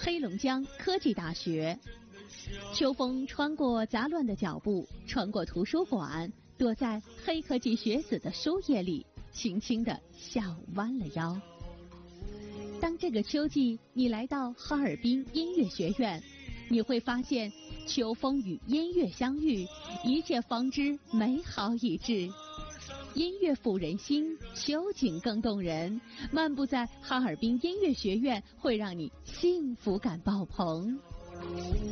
黑龙江科技大学。秋风穿过杂乱的脚步，穿过图书馆，躲在黑科技学子的书页里，轻轻地笑弯了腰。当这个秋季你来到哈尔滨音乐学院，你会发现秋风与音乐相遇，一切方知美好已至。音乐抚人心，秋景更动人。漫步在哈尔滨音乐学院，会让你幸福感爆棚。